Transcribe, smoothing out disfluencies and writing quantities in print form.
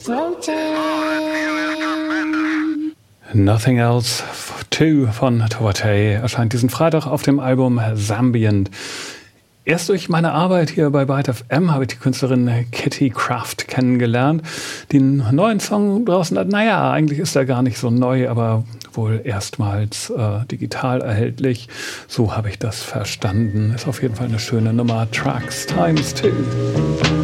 Nothing Else 2 von Towatay erscheint diesen Freitag auf dem Album Zambient. Erst durch meine Arbeit hier bei Byte FM habe ich die Künstlerin Kitty Kraft kennengelernt. Den neuen Song draußen hat, naja, eigentlich ist er gar nicht so neu, aber wohl erstmals digital erhältlich. So habe ich das verstanden. Ist auf jeden Fall eine schöne Nummer. Trucks Times 2.